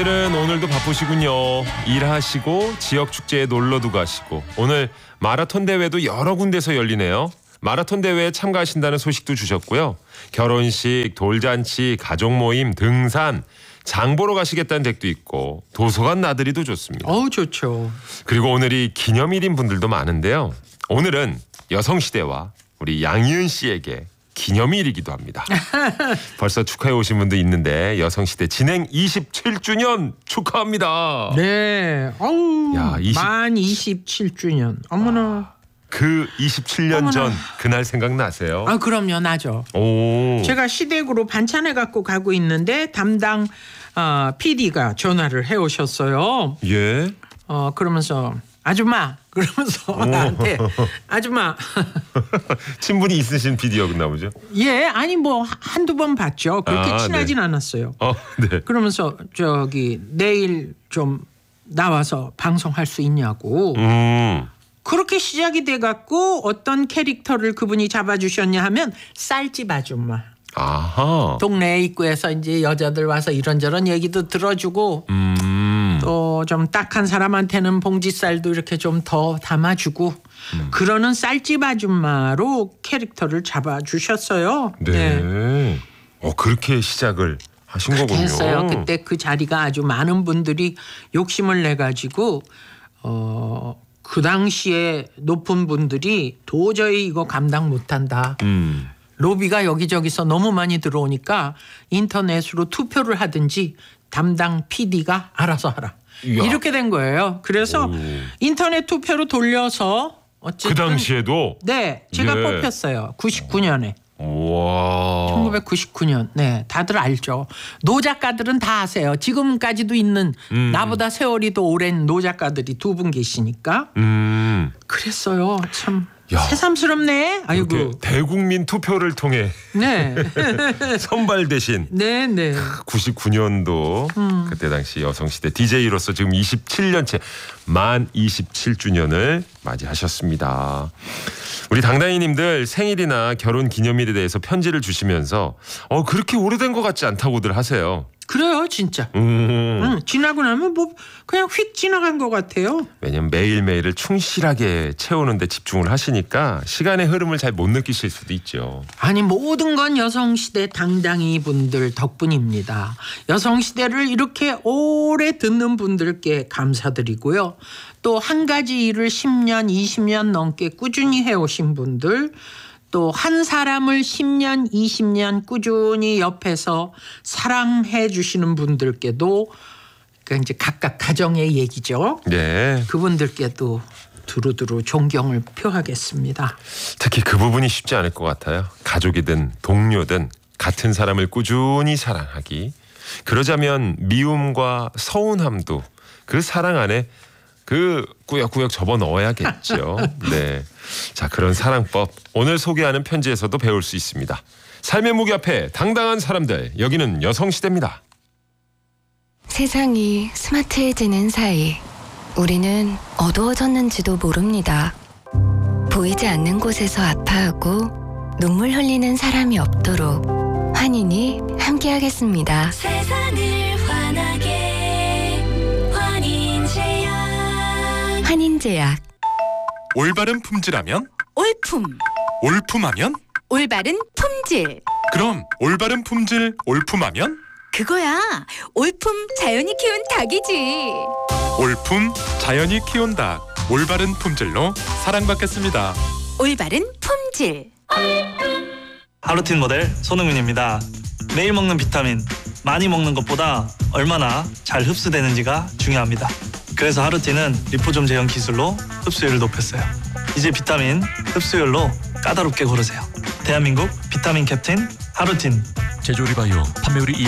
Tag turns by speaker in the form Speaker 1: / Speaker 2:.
Speaker 1: 다들 오늘도 바쁘시군요. 일하시고 지역 축제에 놀러도 가시고 오늘 마라톤 대회도 여러 군데서 열리네요. 마라톤 대회에 참가하신다는 소식도 주셨고요. 결혼식, 돌잔치, 가족 모임, 등산, 장 보러 가시겠다는 댁도 있고 도서관 나들이도 좋습니다.
Speaker 2: 좋죠.
Speaker 1: 그리고 오늘이 기념일인 분들도 많은데요. 오늘은 여성시대와 우리 양희은 씨에게 기념일이기도 합니다. 벌써 축하해 오신 분도 있는데 여성시대 진행 27주년 축하합니다.
Speaker 2: 네.
Speaker 1: 야,
Speaker 2: 만 27주년. 어머나.
Speaker 1: 그 27년
Speaker 2: 어머나.
Speaker 1: 전 그날 생각나세요?
Speaker 2: 그럼요. 나죠.
Speaker 1: 오.
Speaker 2: 제가 시댁으로 반찬해 갖고 가고 있는데 담당 PD가 전화를 해 오셨어요.
Speaker 1: 예.
Speaker 2: 그러면서 아줌마 그러면서 나한테 아줌마
Speaker 1: 친분이 있으신 PD였나 보죠?
Speaker 2: 예 아니 뭐 한두 번 봤죠. 그렇게 친하진 않았어요.
Speaker 1: 네.
Speaker 2: 그러면서 내일 좀 나와서 방송할 수 있냐고. 그렇게 시작이 돼갖고 어떤 캐릭터를 그분이 잡아주셨냐 하면 쌀집 아줌마.
Speaker 1: 아하.
Speaker 2: 동네 입구에서 이제 여자들 와서 이런저런 얘기도 들어주고 또 좀 딱한 사람한테는 봉지쌀도 이렇게 좀 더 담아주고 그러는 쌀집 아줌마로 캐릭터를 잡아주셨어요.
Speaker 1: 네. 그렇게 시작을 하신 거군요.
Speaker 2: 했어요. 그때 그 자리가 아주 많은 분들이 욕심을 내가지고 그 당시에 높은 분들이 도저히 이거 감당 못한다. 로비가 여기저기서 너무 많이 들어오니까 인터넷으로 투표를 하든지 담당 PD가 알아서 하라.
Speaker 1: 이야.
Speaker 2: 이렇게 된 거예요. 그래서 인터넷 투표로 돌려서 어쨌든
Speaker 1: 그 당시에도
Speaker 2: 네, 제가
Speaker 1: 예.
Speaker 2: 뽑혔어요. 99년에.
Speaker 1: 와.
Speaker 2: 1999년. 네, 다들 알죠. 노 작가들은 다 아세요. 지금까지도 있는 나보다 세월이 더 오랜 노 작가들이 두 분 계시니까. 그랬어요. 참
Speaker 1: 야.
Speaker 2: 새삼스럽네. 아이고.
Speaker 1: 이렇게 대국민 투표를 통해
Speaker 2: 네.
Speaker 1: 선발되신
Speaker 2: 네, 네.
Speaker 1: 99년도 그때 당시 여성시대 DJ로서 지금 27년째 만 27주년을 맞이하셨습니다. 우리 당당이님들 생일이나 결혼 기념일에 대해서 편지를 주시면서 그렇게 오래된 것 같지 않다고들 하세요.
Speaker 2: 그래요, 진짜. 지나고 나면 뭐 그냥 휙 지나간 것 같아요.
Speaker 1: 왜냐면 매일매일을 충실하게 채우는데 집중을 하시니까 시간의 흐름을 잘 못 느끼실 수도 있죠.
Speaker 2: 아니 모든 건 여성시대 당당히 분들 덕분입니다. 여성시대를 이렇게 오래 듣는 분들께 감사드리고요. 또 한 가지 일을 10년, 20년 넘게 꾸준히 해오신 분들, 또 한 사람을 10년, 20년 꾸준히 옆에서 사랑해 주시는 분들께도 그러니까 이제 각각 가정의 얘기죠.
Speaker 1: 네.
Speaker 2: 그분들께도 두루두루 존경을 표하겠습니다.
Speaker 1: 특히 그 부분이 쉽지 않을 것 같아요. 가족이든 동료든 같은 사람을 꾸준히 사랑하기. 그러자면 미움과 서운함도 그 사랑 안에 꾸역꾸역 접어 넣어야겠죠. 네. 자, 그런 사랑법 오늘 소개하는 편지에서도 배울 수 있습니다. 삶의 무게 앞에 당당한 사람들, 여기는 여성시대입니다.
Speaker 3: 세상이 스마트해지는 사이 우리는 어두워졌는지도 모릅니다. 보이지 않는 곳에서 아파하고 눈물 흘리는 사람이 없도록 환인이 함께하겠습니다.
Speaker 4: 세상을 환하게 환인제약.
Speaker 3: 환인제약.
Speaker 5: 올바른 품질하면
Speaker 4: 올품.
Speaker 5: 올품하면
Speaker 4: 올바른 품질.
Speaker 5: 그럼 올바른 품질 올품하면
Speaker 4: 그거야. 올품 자연이 키운 닭이지.
Speaker 5: 올품 자연이 키운 닭 올바른 품질로 사랑받겠습니다.
Speaker 4: 올바른 품질.
Speaker 6: 하루틴 모델 손흥민입니다. 매일 먹는 비타민 많이 먹는 것보다 얼마나 잘 흡수되는지가 중요합니다. 그래서 하루틴은 리포좀 제형 기술로 흡수율을 높였어요. 이제 비타민 흡수율로 까다롭게 고르세요. 대한민국 비타민 캡틴 하루틴.
Speaker 7: 제조리바이오 판매율이